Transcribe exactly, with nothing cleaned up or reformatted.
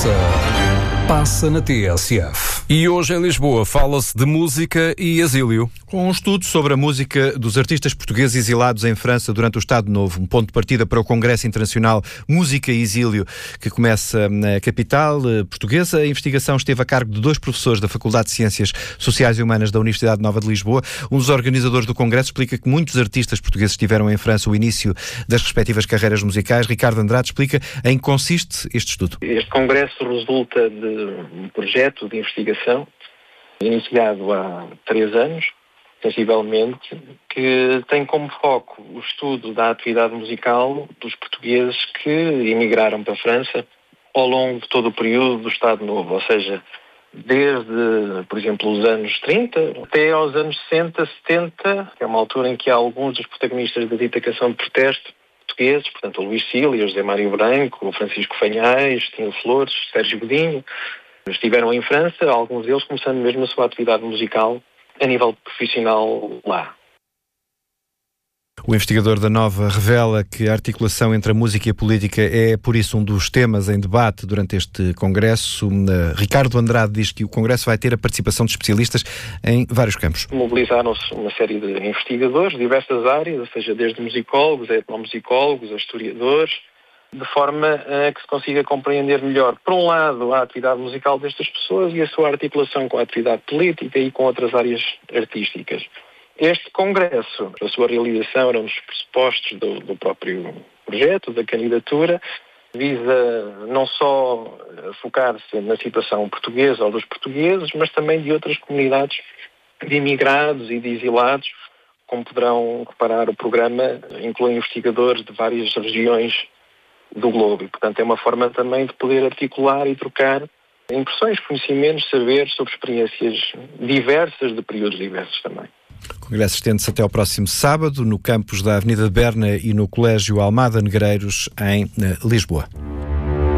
passa, passa na T S F. E hoje em Lisboa fala-se de música e exílio. Com um estudo sobre a música dos artistas portugueses exilados em França durante o Estado Novo, um ponto de partida para o Congresso Internacional Música e Exílio, que começa na capital portuguesa. A investigação esteve a cargo de dois professores da Faculdade de Ciências Sociais e Humanas da Universidade Nova de Lisboa. Um dos organizadores do Congresso explica que muitos artistas portugueses tiveram em França o início das respectivas carreiras musicais. Ricardo Andrade explica em que consiste este estudo. Este Congresso resulta de um projeto de investigação iniciado há três anos, sensivelmente, que tem como foco o estudo da atividade musical dos portugueses que emigraram para a França ao longo de todo o período do Estado Novo, ou seja, desde, por exemplo, os anos trinta até aos anos sessenta, setenta, que é uma altura em que há alguns dos protagonistas da dita canção de protesto portugueses, portanto, o Luís Cília, o José Mário Branco, o Francisco Fanhais, Tino Flores, Sérgio Godinho, estiveram em França, alguns deles começando mesmo a sua atividade musical a nível profissional lá. O investigador da Nova revela que a articulação entre a música e a política é, por isso, um dos temas em debate durante este Congresso. Ricardo Andrade diz que o Congresso vai ter a participação de especialistas em vários campos. Mobilizaram-se uma série de investigadores de diversas áreas, ou seja, desde musicólogos, a etnomusicólogos, a historiadores, de forma a que se consiga compreender melhor, por um lado, a atividade musical destas pessoas e a sua articulação com a atividade política e com outras áreas artísticas. Este Congresso, a sua realização era um dos pressupostos do, do próprio projeto, da candidatura, visa não só focar-se na situação portuguesa ou dos portugueses, mas também de outras comunidades de imigrados e de exilados. Como poderão reparar, o programa inclui investigadores de várias regiões do globo e, portanto, é uma forma também de poder articular e trocar impressões, conhecimentos, saberes sobre experiências diversas de períodos diversos também. O Congresso estende-se até ao próximo sábado no campus da Avenida de Berna e no Colégio Almada Negreiros, em Lisboa.